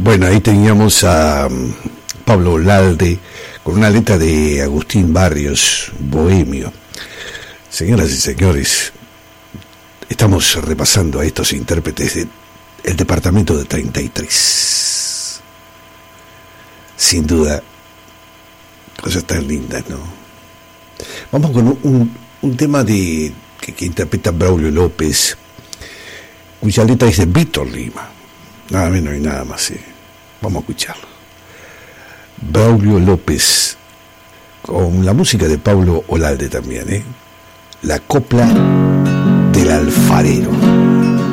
Bueno, ahí teníamos a Pablo Olalde con una letra de Agustín Barrios, Bohemio. Señoras y señores, estamos repasando a estos intérpretes del departamento de 33. Sin duda, cosas tan lindas, ¿no? Vamos con un tema que interpreta Braulio López, cuya letra es de Víctor Lima. Nada menos y nada más. Vamos a escucharlo. Braulio López, con la música de Pablo Olalde también, La copla del alfarero.